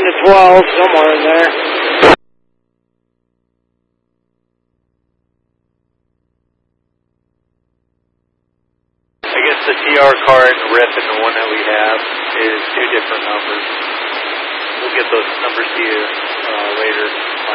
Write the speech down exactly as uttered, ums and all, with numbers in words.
to twelve, somewhere in there. I guess the T R card and the R I P and the one that we have is two different numbers. We'll get those numbers to you uh, later.